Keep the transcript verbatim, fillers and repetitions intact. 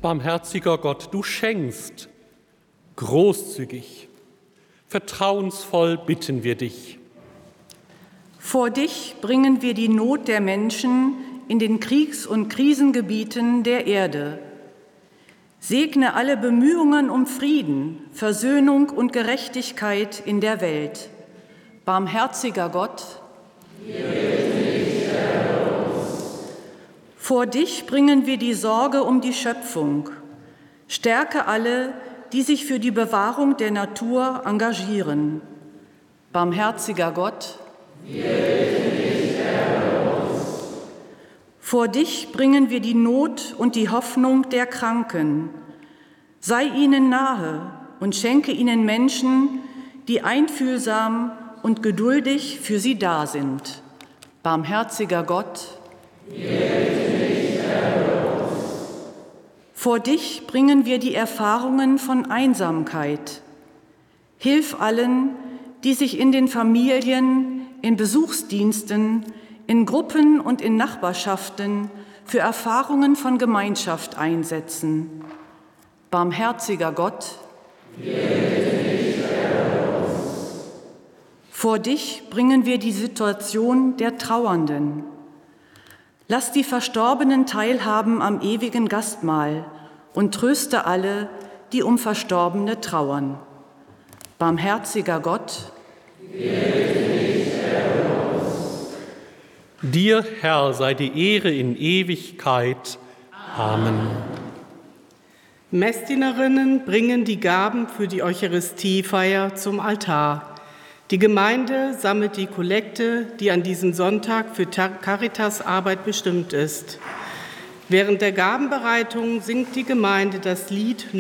Barmherziger Gott, du schenkst großzügig, vertrauensvoll bitten wir dich. Vor dich bringen wir die Not der Menschen in den Kriegs- und Krisengebieten der Erde. Segne alle Bemühungen um Frieden, Versöhnung und Gerechtigkeit in der Welt. Barmherziger Gott, vor dich bringen wir die Sorge um die Schöpfung. Stärke alle, die sich für die Bewahrung der Natur engagieren. Barmherziger Gott, vor dich bringen wir die Not und die Hoffnung der Kranken. Sei ihnen nahe und schenke ihnen Menschen, die einfühlsam und geduldig für sie da sind. Barmherziger Gott, vor dich bringen wir die Erfahrungen von Einsamkeit. Hilf allen, die sich in den Familien, in Besuchsdiensten, in Gruppen und in Nachbarschaften für Erfahrungen von Gemeinschaft einsetzen. Barmherziger Gott, vor dich bringen wir die Situation der Trauernden. Lass die Verstorbenen teilhaben am ewigen Gastmahl und tröste alle, die um Verstorbene trauern. Barmherziger Gott, dir, Herr, sei die Ehre in Ewigkeit. Amen. Messdienerinnen bringen die Gaben für die Eucharistiefeier zum Altar. Die Gemeinde sammelt die Kollekte, die an diesem Sonntag für Caritas-Arbeit bestimmt ist. Während der Gabenbereitung singt die Gemeinde das Lied